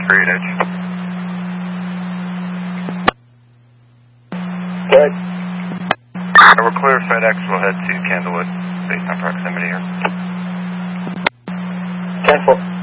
Great Edge. Good. We're clear FedEx. We'll head to Candlewood based on proximity here. 10-4.